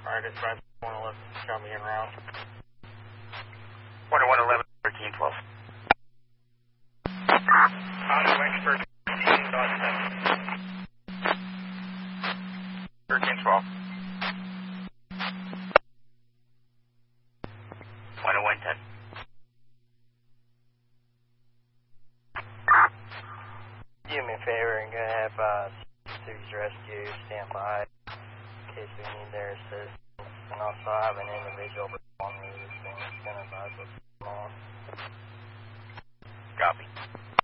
Alright, it's right 111. Show me en route. 111, 1312. Auto expert 13.7. 1312. 10110. Do me a favor and gonna have Series Rescue stand by in case we need their assistance. And also have an individual responding to this thing. It's gonna advise what's going on. Copy.